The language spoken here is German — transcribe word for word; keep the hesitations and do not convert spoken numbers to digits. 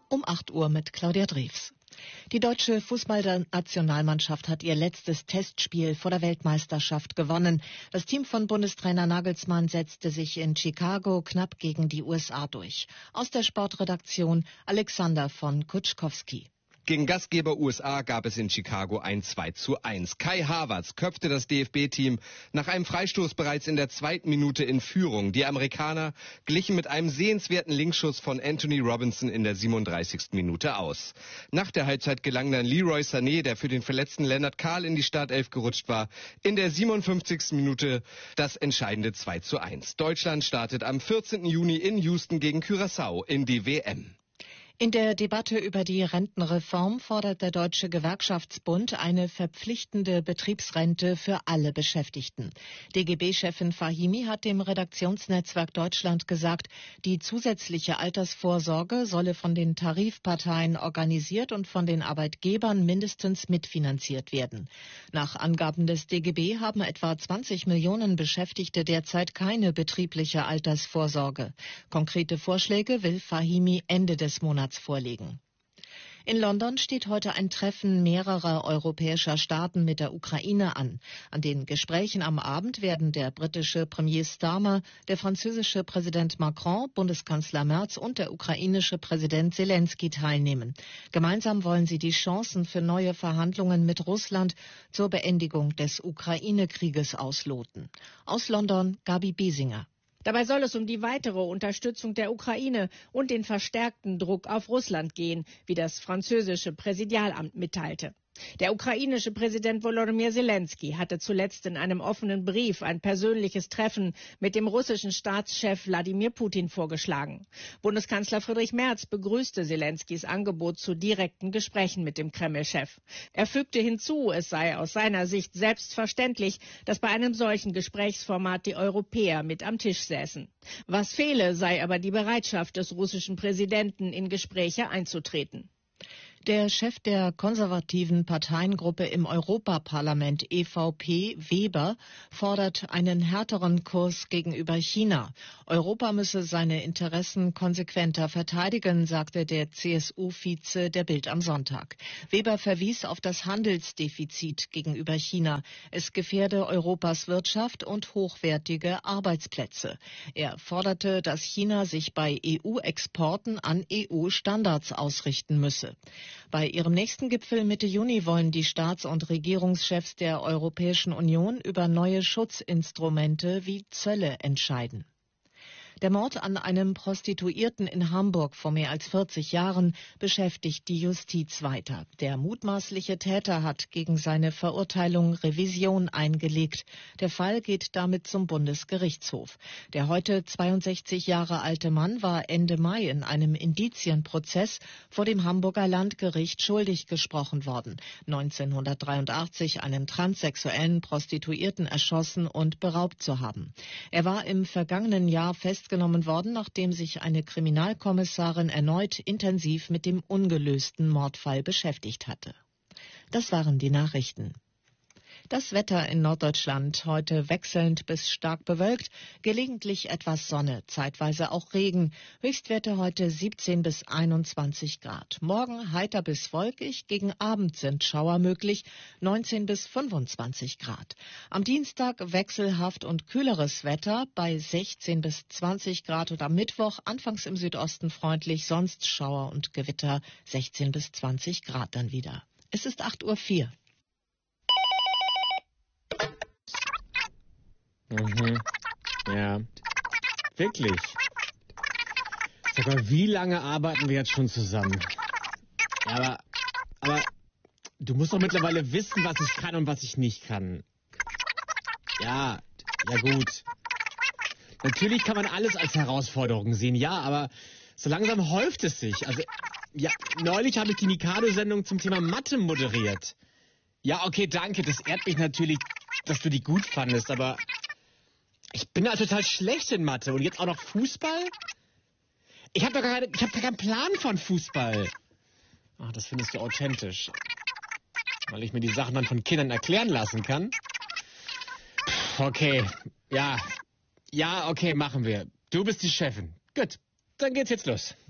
Um acht Uhr mit Claudia Drews. Die deutsche Fußballnationalmannschaft hat ihr letztes Testspiel vor der Weltmeisterschaft gewonnen. Das Team von Bundestrainer Nagelsmann setzte sich in Chicago knapp gegen die U S A durch. Aus der Sportredaktion Alexander von Kutschkowski. Gegen Gastgeber U S A gab es in Chicago ein zwei zu eins. Kai Havertz köpfte das D F B-Team nach einem Freistoß bereits in der zweiten Minute in Führung. Die Amerikaner glichen mit einem sehenswerten Linksschuss von Anthony Robinson in der siebenunddreißigsten Minute aus. Nach der Halbzeit gelang dann Leroy Sané, der für den verletzten Lennart Kahl in die Startelf gerutscht war, in der siebenundfünfzigsten Minute das entscheidende zwei zu eins. Deutschland startet am vierzehnten Juni in Houston gegen Curaçao in die W M. In der Debatte über die Rentenreform fordert der Deutsche Gewerkschaftsbund eine verpflichtende Betriebsrente für alle Beschäftigten. D G B-Chefin Fahimi hat dem Redaktionsnetzwerk Deutschland gesagt, die zusätzliche Altersvorsorge solle von den Tarifparteien organisiert und von den Arbeitgebern mindestens mitfinanziert werden. Nach Angaben des D G B haben etwa zwanzig Millionen Beschäftigte derzeit keine betriebliche Altersvorsorge. Konkrete Vorschläge will Fahimi Ende des Monats vorlegen. In London steht heute ein Treffen mehrerer europäischer Staaten mit der Ukraine an. An den Gesprächen am Abend werden der britische Premier Starmer, der französische Präsident Macron, Bundeskanzler Merz und der ukrainische Präsident Zelensky teilnehmen. Gemeinsam wollen sie die Chancen für neue Verhandlungen mit Russland zur Beendigung des Ukraine-Krieges ausloten. Aus London, Gabi Biesinger. Dabei soll es um die weitere Unterstützung der Ukraine und den verstärkten Druck auf Russland gehen, wie das französische Präsidialamt mitteilte. Der ukrainische Präsident Volodymyr Zelensky hatte zuletzt in einem offenen Brief ein persönliches Treffen mit dem russischen Staatschef Wladimir Putin vorgeschlagen. Bundeskanzler Friedrich Merz begrüßte Zelenskys Angebot zu direkten Gesprächen mit dem Kreml-Chef. Er fügte hinzu, es sei aus seiner Sicht selbstverständlich, dass bei einem solchen Gesprächsformat die Europäer mit am Tisch säßen. Was fehle, sei aber die Bereitschaft des russischen Präsidenten, in Gespräche einzutreten. Der Chef der konservativen Parteiengruppe im Europaparlament E V P, Weber, fordert einen härteren Kurs gegenüber China. Europa müsse seine Interessen konsequenter verteidigen, sagte der C S U-Vize der Bild am Sonntag. Weber verwies auf das Handelsdefizit gegenüber China. Es gefährde Europas Wirtschaft und hochwertige Arbeitsplätze. Er forderte, dass China sich bei E U-Exporten an E U-Standards ausrichten müsse. Bei ihrem nächsten Gipfel Mitte Juni wollen die Staats- und Regierungschefs der Europäischen Union über neue Schutzinstrumente wie Zölle entscheiden. Der Mord an einem Prostituierten in Hamburg vor mehr als vierzig Jahren beschäftigt die Justiz weiter. Der mutmaßliche Täter hat gegen seine Verurteilung Revision eingelegt. Der Fall geht damit zum Bundesgerichtshof. Der heute zweiundsechzig Jahre alte Mann war Ende Mai in einem Indizienprozess vor dem Hamburger Landgericht schuldig gesprochen worden. neunzehnhundertdreiundachtzig einen transsexuellen Prostituierten erschossen und beraubt zu haben. Er war im vergangenen Jahr fest genommen worden, nachdem sich eine Kriminalkommissarin erneut intensiv mit dem ungelösten Mordfall beschäftigt hatte. Das waren die Nachrichten. Das Wetter in Norddeutschland heute wechselnd bis stark bewölkt, gelegentlich etwas Sonne, zeitweise auch Regen. Höchstwerte heute siebzehn bis einundzwanzig Grad. Morgen heiter bis wolkig, gegen Abend sind Schauer möglich, neunzehn bis fünfundzwanzig Grad. Am Dienstag wechselhaft und kühleres Wetter bei sechzehn bis zwanzig Grad und am Mittwoch anfangs im Südosten freundlich, sonst Schauer und Gewitter sechzehn bis zwanzig Grad dann wieder. Es ist acht Uhr vier. Mhm. Ja. Wirklich. Sag mal, wie lange arbeiten wir jetzt schon zusammen? Ja, aber, aber du musst doch mittlerweile wissen, was ich kann und was ich nicht kann. Ja, ja gut. Natürlich kann man alles als Herausforderung sehen, ja, aber so langsam häuft es sich. Also, ja, neulich habe ich die Mikado-Sendung zum Thema Mathe moderiert. Ja, okay, danke, das ehrt mich natürlich, dass du die gut fandest, aber ich bin halt total schlecht in Mathe und jetzt auch noch Fußball? Ich habe doch gar, ich hab gar keinen Plan von Fußball. Ach, das findest du authentisch. Weil ich mir die Sachen dann von Kindern erklären lassen kann. Pff, okay, ja, ja, okay, machen wir. Du bist die Chefin. Gut, dann geht's jetzt los.